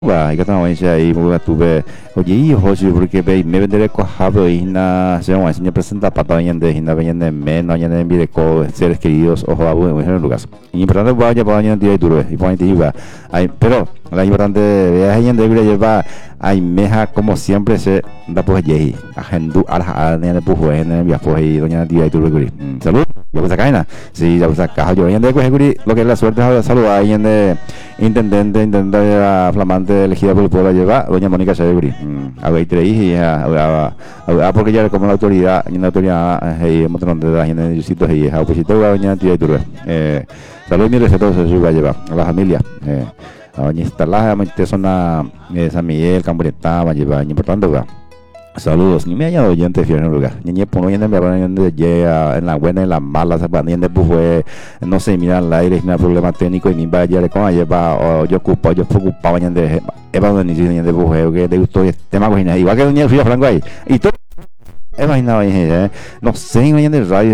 Va, que estamos aí, tuve, oye, hoje porque me venderé cojado y na, se llama, señor presenta pata hina vende menos, hina envie co seres queridos, ojo, abu, en lugar. Y importante vaya para hina día duro, y ponete iba. Ay, pero la importante vea hina de lleva, ay, meja como siempre se da pues yehi, agendu ala ne pues en envía pues y doña día duro guri. Salud, ya pues acá, sí, ya pues acá, yo hina de pues guri, lo que es la suerte de salud ahí en de intendente la flamante elegida por el pueblo lleva doña Mónica Chadeguri a ver y porque ya como la autoridad y la autoridad y un montón de la gente de sitios y a opositor doña tía Turbe salud y mi respeto se va a llevar a la familia a doña Estalá mente zona San Miguel Cambreta va a llevar importante va. Saludos, ni me haya oyente fiel en el lugar. Ni por hoy en en la buena y en la mala, se van de pues no sé, mira al aire, es un problema técnico y ni vaya de cómo lleva o yo ocupo, yo preocupaba de Eva de ni de pues que de gusto tema cocina, igual que doña Fría Franco ahí. Y todo imaginaba no sé, en el radio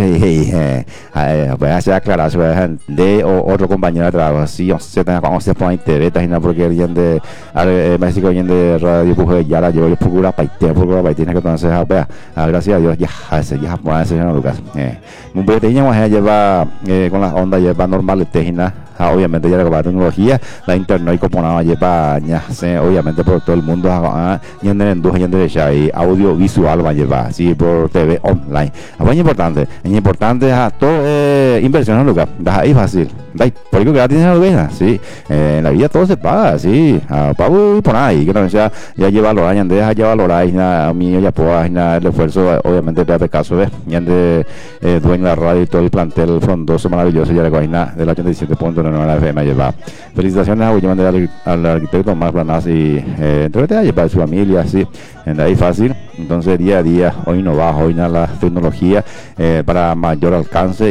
voy a hacer aclaración de otro compañero de trabajo así o sea cuando se pone TV porque alguien de México alguien de radio pues ya la llevo yo procura paite que entonces gracias a Dios ya puede ser en Lucas un boletín vamos a llevar con las ondas lleva normales tejina obviamente ya la tecnología la internet y como nada lleva obviamente por todo el mundo y en el y audiovisual va a llevar sí por TV online es importante todo inversión en lugar ahí fácil por eso que la tienes la sí en la vida todo se paga sí pago por ahí que no sea ya lleva los años deja llevar los años a mí ya puedo el esfuerzo obviamente de caso de dueño de la radio y todo el plantel frondoso maravilloso ya del 87.9 la FM lleva felicitaciones al arquitecto Mar Planas y entonces lleva su familia así en ahí fácil entonces día a día hoy no baja hoy nada la tecnología para mayor alcance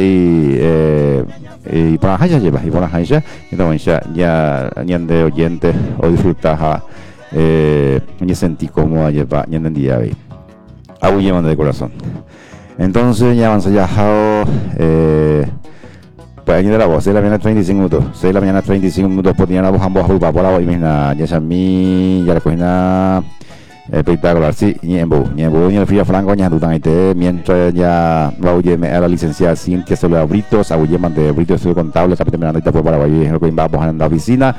y para Haya lleva y para Haya entonces ya de oyente o disfrutar me sentí como lleva ya en día hoy aún llevan de corazón entonces ya avanza ya pues año de la voz 6 de la mañana 35 minutos 6 de la mañana 35 minutos podían la voz ambos a por la voz y mira ya a mí ya la cocina espectacular sí ni en el frío franco ya tú también mientras ya va a la licenciada Cintia Soledad Britos a de Britos estudio contable capitán Miranda por Paraguay lo que vamos a la oficina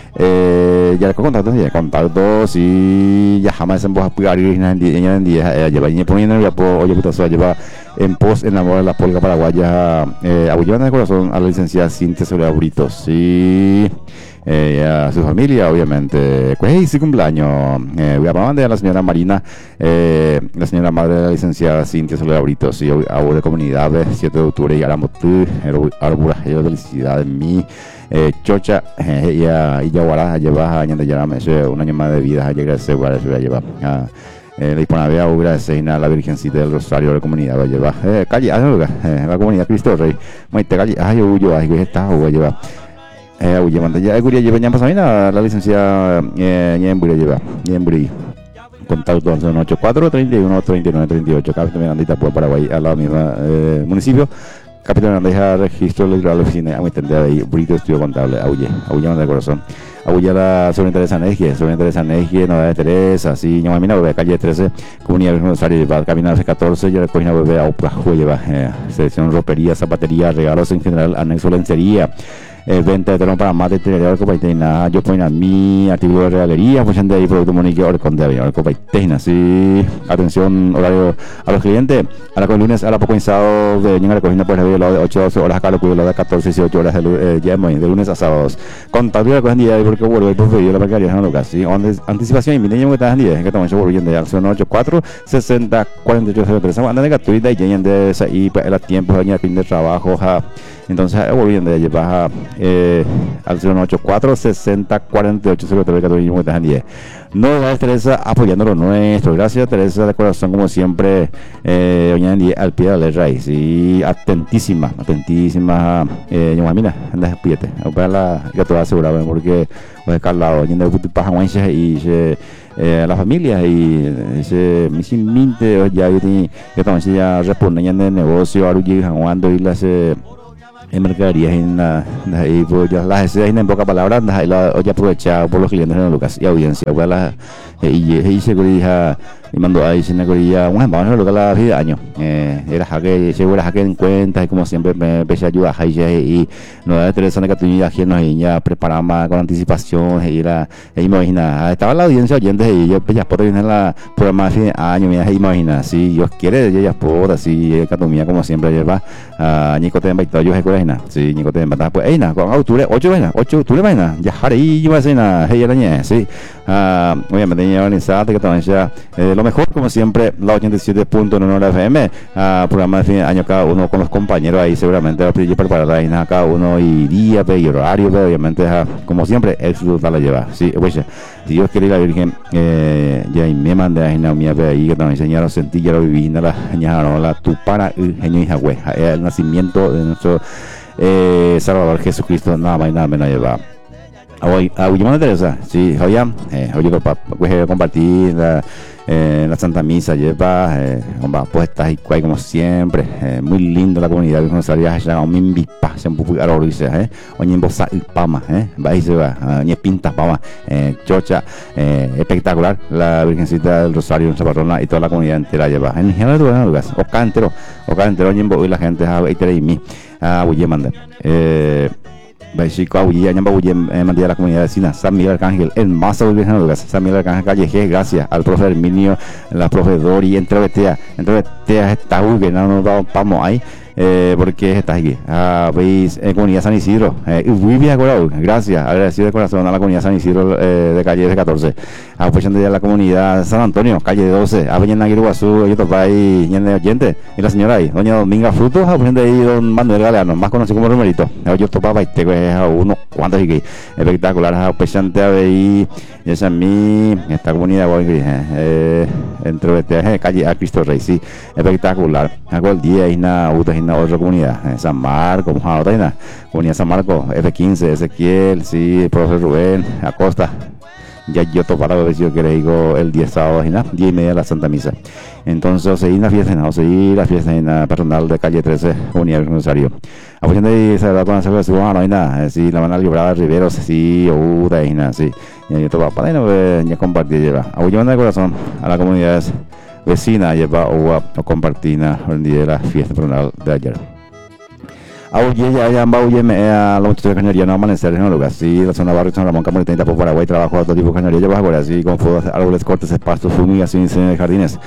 ya contactos y ya jamás en voz a pegar en día lleva y poniendo ya por oye puta se lleva en pos en la moda de la polca paraguaya abullando de corazón a la licenciada Cintia Soledad Britos sí a su familia obviamente pues sí cumpleaños voy a mandar a la señora Marina la señora madre de la licenciada Cintia Soledad Britos y a de comunidades 7 de octubre y Aramotú Arbura felicidades mi Chocha y Yaguara lleva años de llama un año más de vida llega a ser se va a llevar la Hispanavia obra de Seina la Virgencita del Rosario de la comunidad va a llevar calle la comunidad Cristo Rey muy te calle yo que está o va a llevar oye manda ya guria lleva ya pasada la licencia en Buria lleva en Buria contacto 84 31 39 38 capitán Mirandita por Paraguay a la misma municipio capitán Miranda registro electoral oficina a mi entender ahí Brito estudio contable aulle manda de corazón aulle la sobre Teresa Negie Nueva de Teresa así no mina bebé calle 13 comunidad de Rosario lleva caminar 14 ya la cocina bebé a Upra lleva selección ropería zapatería regalos en general anexo lencería venta de terreno para mate, interior, copaitena, yo pongo a mi artículo de regalería, pues de ahí producto Monique, Orcon de copaitena, sí, atención, horario a los clientes, a la lunes a la poco insado de llegar a la cocina, pues de 8 a 12 horas acá, lo cuido de 14 18 horas de lunes a sábados, contacto de la cocina día, porque vuelvo a ir por pedido la mercadería en local, sí, anticipación y mi niño que está en 10, que estamos volviendo de acción 84 60 48 03, andan de gratuita y llegan de esa y pues el tiempo de fin de trabajo, entonces volviendo de llevar al 084 60 48 03 que tuvimos que 10 no va Teresa apoyando lo nuestro gracias Teresa de corazón como siempre doña Andy al pie de la raíz y atentísima mira anda despídete para la que te va a asegurar porque voy a estar lado yendo de pajaguanches y la familia y ese sin minte ya yo estamos ya respondiendo en el negocio ahora llegando y las en mercaderías y pues ya las ideas en pocas palabras y la hoy aprovechado por los clientes de Lucas y audiencia pues la y seguridad y mandó ahí sin seguridad un vamos a lo que la vida año era que seguro que en cuenta y como siempre me empecé a ayudar y no de tres que tenía aquí nos ya preparamos con anticipación y la imagina estaba la audiencia oyentes y yo ya por tener la programa de año me imagina si Dios quiere yo ya puedo así catomía como siempre lleva a Nicote en Baito yo recuerdo sí Nicote en Baita pues con octubre 8 vaina ya haré yo hace nada hey araña sí obviamente ya organizada que también ya lo mejor como siempre la 87.9 FM programa de fin de año cada uno con los compañeros ahí seguramente va a preparar ahí cada uno y día y horario pero obviamente como siempre el fruto la lleva sí pues si Dios quiere la Virgen ya me mandé a Gina mi ahí que también enseñaron sentir ya lo viví la tu para el genio y jagüe el nacimiento de nuestro Salvador Jesucristo nada más y nada menos lleva hoy a Teresa sí hoy voy a compartir la Santa Misa lleva pues está ahí como siempre muy lindo la comunidad que nos salía allá un mimbipa se un poco aro dice oye en bosa y pama va y se va ni pinta pama chocha espectacular la Virgencita del Rosario en Zaparrona y toda la comunidad entera lleva en general de lugares oca entero oye en y la gente ahí te y mi voy a mandar Básico abulla ñamba abulla mandía la comunidad vecina San Miguel Arcángel el más de San Miguel Arcángel Calleje gracias al profe Herminio la profe Dori entre betea está que no nos vamos ahí porque está aquí veis comunidad San Isidro muy bien acordado gracias agradecido de corazón a la comunidad San Isidro de calle 14 apoyando ya la comunidad San Antonio calle 12 apoyando a Guasu y otro país lleno de oyentes y la señora ahí doña Dominga Frutos apoyando ahí don Manuel Galeano más conocido como Romerito yo topaba y a unos cuantos y que espectacular apoyando a ver esa mi esta comunidad entre calle a Cristo Rey sí espectacular hago el día y nada otra comunidad San Marcos comunidad San Marcos F15 Ezequiel sí profe Rubén Acosta ya yo topara a ver si yo quiero digo el 10 sábado 10:30 la Santa Misa entonces seguir la fiesta en la patronal de calle 13 comunidad del Rosario apoyando ahí se va con la no hay nada sí la van a librar Riveros sí sí yo topa para no ya compartir lleva apoyando de corazón a la comunidad vecina lleva o compartir el día de la fiesta patronal de ayer. Oye, ya a la muchacha de cañería no amanecer en un lugar así, la zona barrio San Ramón, Camarita, por Paraguay, trabajo de todo tipo de cañería, lleva ahora así, con árboles, cortes, pastos, fumigación y diseño de jardines,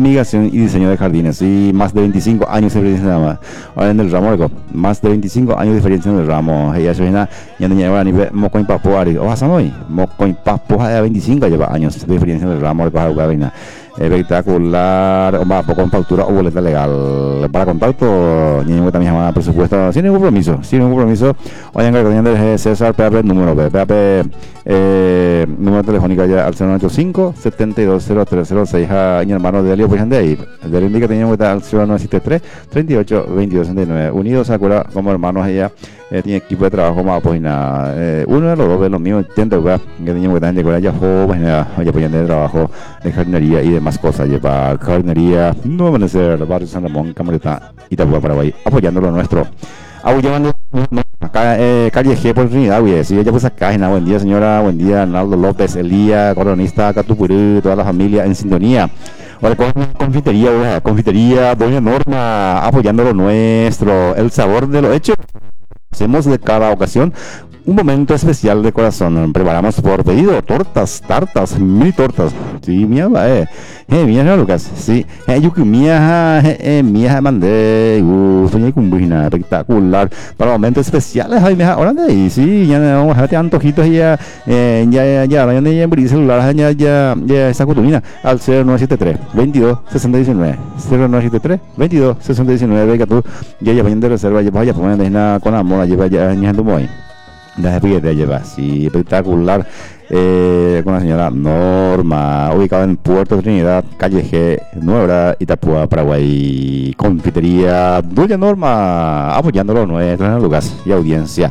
y más de 25 años de experiencia ahora en el ramo, más de 25 años de experiencia en el ramo, ella suena, ya no lleva ni moco en papo, moco en papo, 25 lleva años de experiencia en el ramo, espectacular, con factura o boleta legal para contacto, ni también llamada presupuesto sin ningún compromiso. Oigan, de César PAP número número telefónico ya al 085 720306 a mi hermano de Elio pues de ahí del indica teníamos al 0973 38 22 69 unidos se acuerda como hermanos ella tiene equipo de trabajo más pues nada uno de los dos de los míos intento que teníamos que estar ya jóvenes ya pues de trabajo de jardinería y demás cosas lleva jardinería no amanecer barrio San Ramón Camarita Itapúa Paraguay apoyando lo nuestro llevando acá calle G por Trinidad sí ella pues acá buen día señora buen día Arnaldo López Elía coronista Catupurú toda la familia en sintonía ahora con confitería Doña Norma apoyando lo nuestro el sabor de lo hecho hacemos de cada ocasión un momento especial de corazón. Preparamos por pedido tortas, tartas, mini tortas. Sí, mía, mía, Lucas. Sí, yo que mía mandé. Soñé con buena, espectacular. Para momentos especiales, ay, mija, ahora de ahí, sí, ya no vamos a tener antojitos ya en mi celular, ya, esa cutulina al 0973 22 619 0973 22 619 que tú ya vayan de reserva, ya vaya poner con amor, lleva ya añadiendo muy. La de lleva, sí, espectacular, con la señora Norma, ubicada en Puerto Trinidad, calle G, Nueva Itapúa, Paraguay, confitería Doña Norma, apoyándolo nuestro Lucas y audiencia.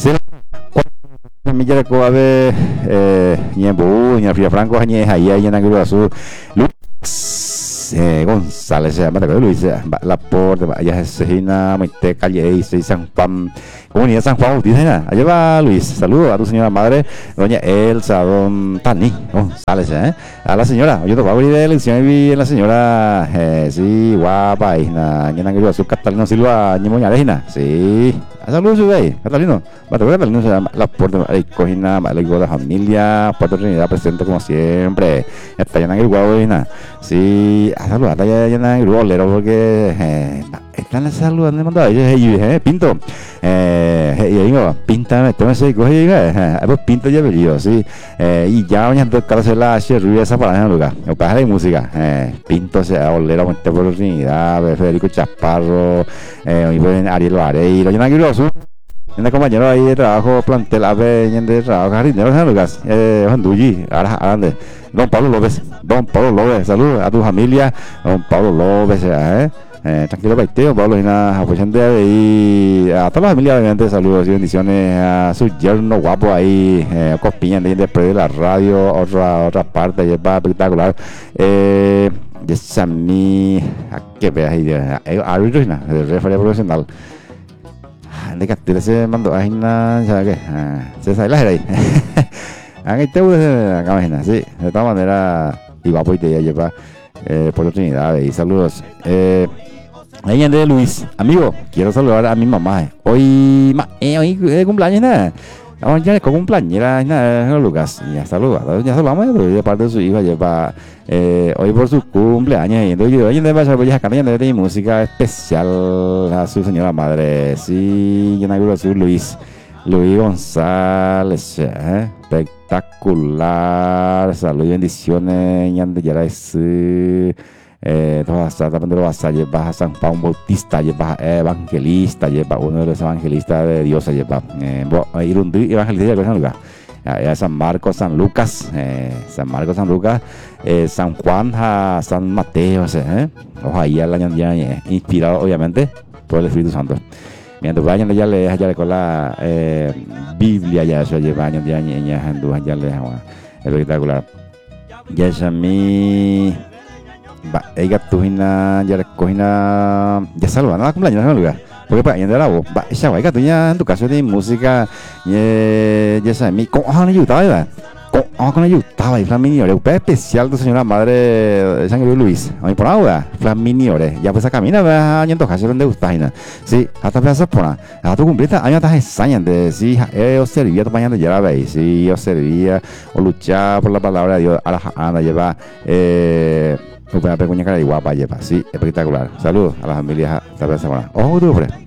Milla de Ñembu, Ña Fría Franco, Ñe, ahí en Aguilar Azul, Lux. Luis González, se llama Luis Laporte, allá es calle 6 San Juan, comunidad San Juan Bautista. Allá va Luis, saludos a tu señora madre, doña Elsa, don Tani González, a la señora, yo te voy a abrir de elección y vi en la señora, sí, guapa, hija, que su Catalino Silva, ni moña, sí. Saludos ahí, Catalino. Catalino se llama La Puerta, Cojina, de la familia, Puerto Trinidad presente como siempre. Está llena el guau, sí, saludos, está llena el bolero porque están saludando, mandó a ellos, Pinto, píntame, tómese, coge, pues Pinto ya venido, sí, y ya mañana toca hacer la Rubia esa para el lugar, el paja de música, Pinto, sea bolero, Puerto Trinidad, Federico Chaparro, Ariel Vareiro, llena el un compañero ahí de trabajo, plantel de trabajo, jardinero, Lucas, Juan Dulli, ahora Don Pablo López, saludos a tu familia, Don Pablo López, tranquilo, Paiteo, Pablo, y nada, apoyante y a toda la familia, obviamente, saludos y bendiciones a su yerno guapo ahí, Copiña, después de la radio, otra parte, y es espectacular, a mí, a que veas ahí, árbitro, el referee profesional. De Castilla se mandó a Gina, ¿sabes qué? Se sale la ahí. Aquí te imagina, sí. De todas maneras, iba por te lleva por Trinidad y saludos. Ahí de Luis, amigo, quiero saludar a mi mamá. Hoy cumpleaños, nada. Vamos ya con cumpleañera, Lucas. Ya saludamos de parte de su hija, lleva hoy por su cumpleaños. Y entonces yo de pasar por acá de música especial a su señora madre. Sí, yo no su Luis González, espectacular. Salud y bendiciones. Ya la es. También lo vas a llevar a San Juan Bautista, lleva evangelista, lleva uno de los evangelistas de Dios, lleva Irundí, evangelista de lugar. San Marcos, San Lucas, San Juan, San Mateo, ojalá la ñandía, inspirado obviamente por el Espíritu Santo. Mientras vayan ya le con la Biblia, ya eso lleva ñandía, ya le espectacular. Ya es a mí. Ella tujina ya recogina ya saludan a la cumpleaños en el lugar porque para allá de la voz esa guay que tú ya en tu caso de música ya sabes mi con ayudaba con ayudaba y Flaminiore un especial de señora madre de San Luis a mí por agua Flaminiore ya pues a camina va a tu caso donde gusta sí hasta pensar por a tu cumplida año estás ensañando de sí yo servía tu mañana ya la veis sí yo servía o luchaba por la palabra de Dios a la anda lleva una pequeña cara de guapa lleva, sí, espectacular. Saludos a la familia esta semana. Ojo, tú, hombre.